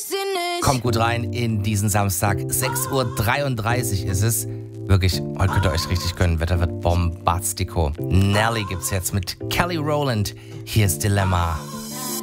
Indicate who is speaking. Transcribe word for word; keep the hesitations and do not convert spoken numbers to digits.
Speaker 1: sie nicht.
Speaker 2: Kommt gut rein in diesen Samstag. sechs Uhr dreiunddreißig ist es. Wirklich, heute könnt ihr euch richtig gönnen. Wetter wird bombastico. Nelly gibt's jetzt mit Kelly Rowland. Hier ist Dilemma.